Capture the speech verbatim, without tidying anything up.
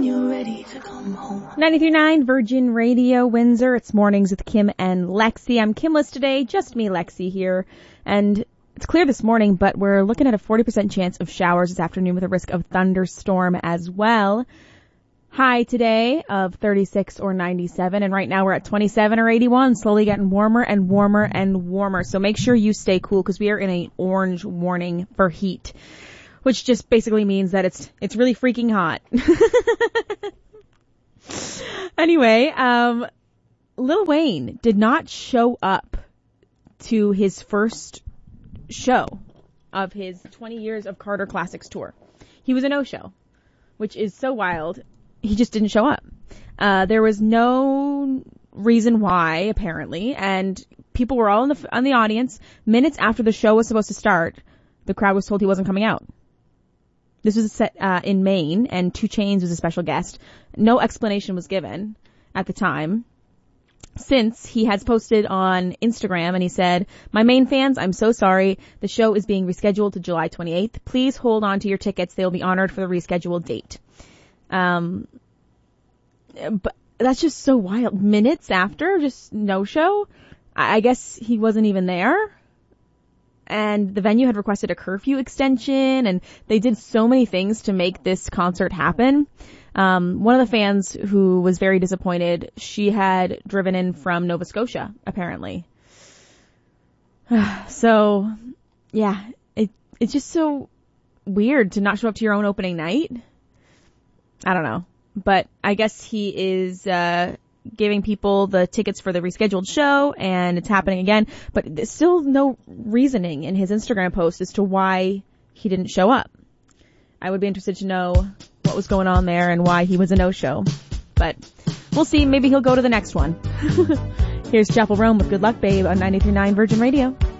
when you're ready to come home. ninety-three point nine Virgin Radio, Windsor. It's Mornings with Kim and Lexi. I'm Kimless today, just me, Lexi, here. And it's clear this morning, but we're looking at a forty percent chance of showers this afternoon with a risk of thunderstorm as well. High today of thirty-six or ninety-seven, and right now we're at twenty-seven or eighty-one, slowly getting warmer and warmer and warmer. So make sure you stay cool because we are in an orange warning for heat, which just basically means that it's it's really freaking hot. Anyway, um, Lil Wayne did not show up to his first show of his twenty years of Carter Classics tour. He was a no-show, which is so wild. He just didn't show up. Uh, there was no reason why, apparently, and people were all in the, on the audience. Minutes after the show was supposed to start, the crowd was told he wasn't coming out. This was set uh, in Maine, and two Chainz was a special guest. No explanation was given at the time. Since he has posted on Instagram, and he said, "My Maine fans, I'm so sorry. The show is being rescheduled to July twenty-eighth. Please hold on to your tickets. They will be honored for the rescheduled date." Um, but that's just so wild. Minutes after, just no show. I, I guess he wasn't even there. And the venue had requested a curfew extension, and they did so many things to make this concert happen. Um, one of the fans who was very disappointed, she had driven in from Nova Scotia, apparently. So, yeah, it, it's just so weird to not show up to your own opening night. I don't know. But I guess he is, uh, giving people the tickets for the rescheduled show, and it's happening again. But there's still no reasoning in his Instagram post as to why he didn't show up. I would be interested to know what was going on there and why he was a no-show. But we'll see. Maybe he'll go to the next one. Here's Chapel Rome with Good Luck Babe on ninety-three point nine Virgin Radio.